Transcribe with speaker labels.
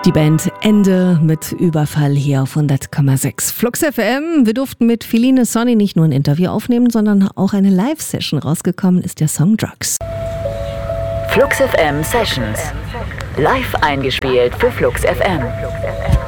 Speaker 1: Die Band Ende mit Überfall hier auf 100,6 Flux FM. Wir durften mit Feline Sonny nicht nur ein Interview aufnehmen, sondern auch eine Live-Session. Rausgekommen ist der Song Drugs.
Speaker 2: Flux FM Sessions. Live eingespielt für Flux FM.